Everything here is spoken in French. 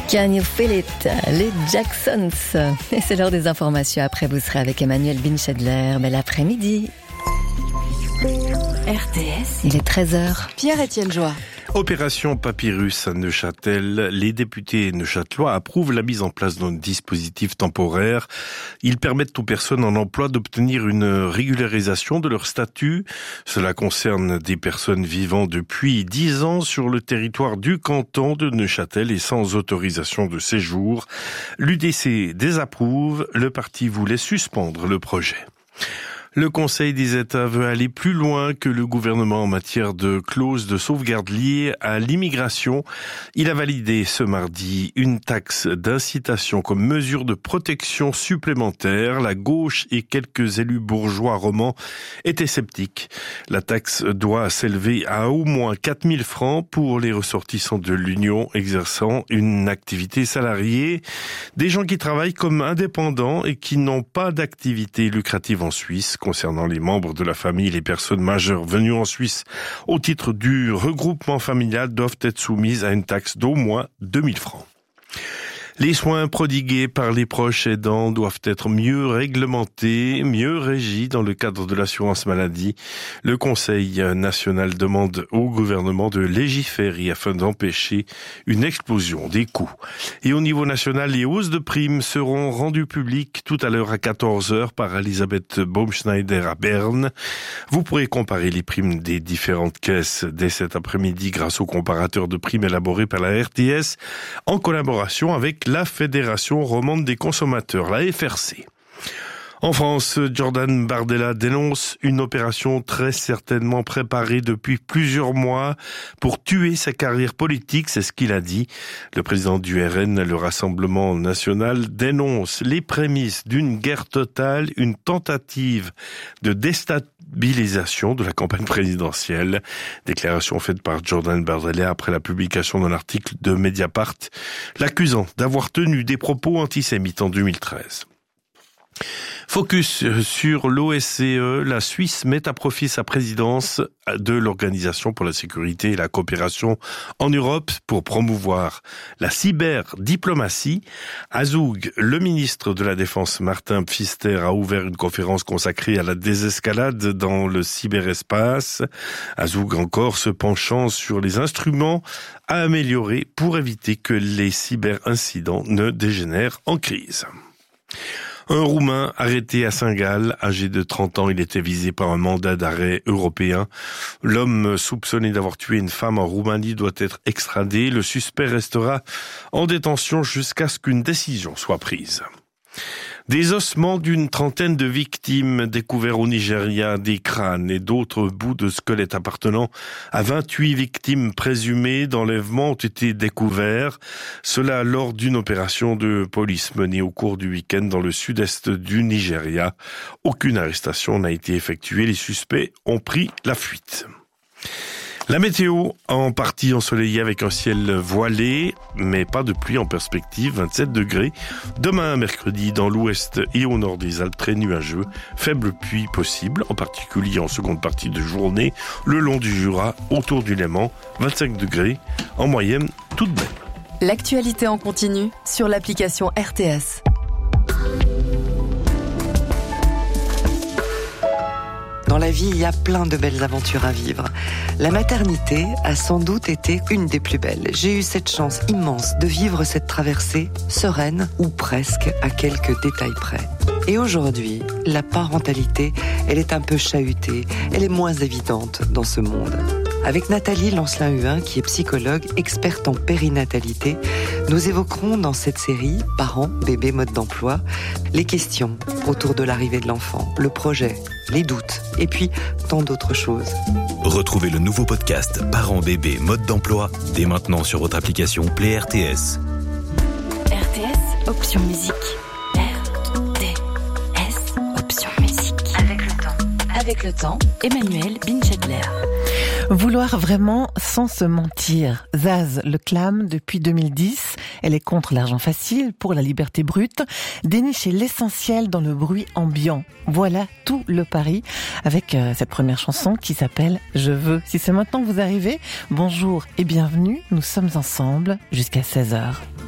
Can you feel it? Les Jacksons. Et c'est l'heure des informations. Après, vous serez avec Emmanuel Binchedler. Bel après-midi. RTS. Il est 13h. Pierre-Étienne Joie. Opération Papyrus à Neuchâtel. Les députés neuchâtelois approuvent la mise en place d'un dispositif temporaire. Ils permettent aux personnes en emploi d'obtenir une régularisation de leur statut. Cela concerne des personnes vivant depuis 10 ans sur le territoire du canton de Neuchâtel et sans autorisation de séjour. L'UDC désapprouve. Le parti voulait suspendre le projet. Le Conseil des États veut aller plus loin que le gouvernement en matière de clauses de sauvegarde liées à l'immigration. Il a validé ce mardi une taxe d'incitation comme mesure de protection supplémentaire. La gauche et quelques élus bourgeois romans étaient sceptiques. La taxe doit s'élever à au moins 4 000 francs pour les ressortissants de l'Union exerçant une activité salariée. Des gens qui travaillent comme indépendants et qui n'ont pas d'activité lucrative en Suisse. Concernant les membres de la famille et les personnes majeures venues en Suisse au titre du regroupement familial doivent être soumises à une taxe d'au moins 2 000 francs. Les soins prodigués par les proches aidants doivent être mieux réglementés, mieux régis dans le cadre de l'assurance maladie. Le Conseil national demande au gouvernement de légiférer afin d'empêcher une explosion des coûts. Et au niveau national, les hausses de primes seront rendues publiques tout à l'heure à 14h par Elisabeth Baumschneider à Berne. Vous pourrez comparer les primes des différentes caisses dès cet après-midi grâce au comparateur de primes élaboré par la RTS en collaboration avec la Fédération romande des consommateurs, la FRC. En France, Jordan Bardella dénonce une opération très certainement préparée depuis plusieurs mois pour tuer sa carrière politique, c'est ce qu'il a dit. Le président du RN, le Rassemblement national, dénonce les prémices d'une guerre totale, une tentative de déstabilisation de la campagne présidentielle. Déclaration faite par Jordan Bardella après la publication d'un article de Mediapart, l'accusant d'avoir tenu des propos antisémites en 2013. Focus sur l'OSCE, la Suisse met à profit sa présidence de l'Organisation pour la sécurité et la coopération en Europe pour promouvoir la cyberdiplomatie. À Zoug, le ministre de la Défense Martin Pfister a ouvert une conférence consacrée à la désescalade dans le cyberespace. À Zoug encore se penchant sur les instruments à améliorer pour éviter que les cyberincidents ne dégénèrent en crise. Un Roumain arrêté à Saint-Gall, âgé de 30 ans, il était visé par un mandat d'arrêt européen. L'homme soupçonné d'avoir tué une femme en Roumanie doit être extradé. Le suspect restera en détention jusqu'à ce qu'une décision soit prise. Des ossements d'une trentaine de victimes découverts au Nigeria, des crânes et d'autres bouts de squelettes appartenant à 28 victimes présumées d'enlèvement ont été découverts. Cela lors d'une opération de police menée au cours du week-end dans le sud-est du Nigeria. Aucune arrestation n'a été effectuée. Les suspects ont pris la fuite. La météo, en partie ensoleillée avec un ciel voilé, mais pas de pluie en perspective, 27 degrés. Demain, mercredi, dans l'ouest et au nord des Alpes, très nuageux, faible pluie possible, en particulier en seconde partie de journée, le long du Jura, autour du Léman, 25 degrés, en moyenne, tout de même. L'actualité en continu sur l'application RTS. Dans la vie, il y a plein de belles aventures à vivre. La maternité a sans doute été une des plus belles. J'ai eu cette chance immense de vivre cette traversée sereine ou presque à quelques détails près. Et aujourd'hui, la parentalité, elle est un peu chahutée, elle est moins évidente dans ce monde. Avec Nathalie Lancelin-Huin, qui est psychologue, experte en périnatalité, nous évoquerons dans cette série Parents, bébés, mode d'emploi, les questions autour de l'arrivée de l'enfant, le projet, les doutes, et puis tant d'autres choses. Retrouvez le nouveau podcast Parents, bébés, mode d'emploi dès maintenant sur votre application Play RTS. RTS, option musique. RTS, option musique. Avec le temps, Emmanuel Binchedler. Vouloir vraiment sans se mentir. Zaz le clame depuis 2010. Elle est contre l'argent facile, pour la liberté brute. Dénicher l'essentiel dans le bruit ambiant. Voilà tout le pari avec cette première chanson qui s'appelle « Je veux ». Si c'est maintenant que vous arrivez, bonjour et bienvenue. Nous sommes ensemble jusqu'à 16h.